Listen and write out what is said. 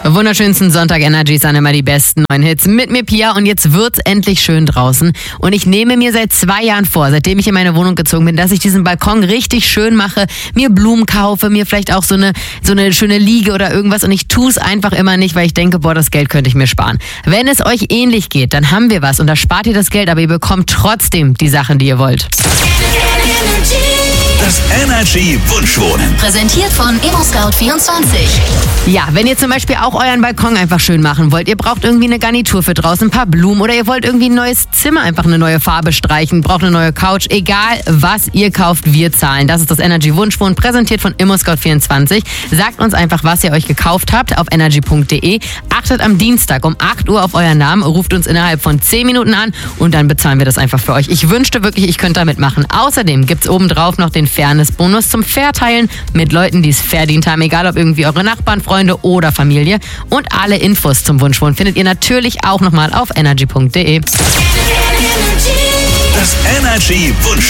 Wunderschönsten Sonntag Energy sind immer die besten neuen Hits. Mit mir Pia und jetzt wird's endlich schön draußen. Und ich nehme mir seit 2 Jahren vor, seitdem ich in meine Wohnung gezogen bin, dass ich diesen Balkon richtig schön mache, mir Blumen kaufe, mir vielleicht auch so eine schöne Liege oder irgendwas. Und ich tue es einfach immer nicht, weil ich denke, das Geld könnte ich mir sparen. Wenn es euch ähnlich geht, dann haben wir was und da spart ihr das Geld, aber ihr bekommt trotzdem die Sachen, die ihr wollt. Das Energy Wunschwohnen. Präsentiert von ImmoScout24. Ja, wenn ihr zum Beispiel auch euren Balkon einfach schön machen wollt, ihr braucht irgendwie eine Garnitur für draußen, ein paar Blumen oder ihr wollt irgendwie ein neues Zimmer, einfach eine neue Farbe streichen, braucht eine neue Couch, egal was ihr kauft, wir zahlen. Das ist das Energy Wunschwohnen, präsentiert von ImmoScout24. Sagt uns einfach, was ihr euch gekauft habt auf energy.de. Achtet am Dienstag um 8 Uhr auf euren Namen, ruft uns innerhalb von 10 Minuten an und dann bezahlen wir das einfach für euch. Ich wünschte wirklich, ich könnte damit machen. Außerdem gibt's obendrauf noch den Fairness-Bonus zum Verteilen mit Leuten, die es verdient haben, egal ob irgendwie eure Nachbarn, Freunde oder Familie. Und alle Infos zum Wunschwohnen findet ihr natürlich auch nochmal auf energy.de. Das Energy Wunschwohnen.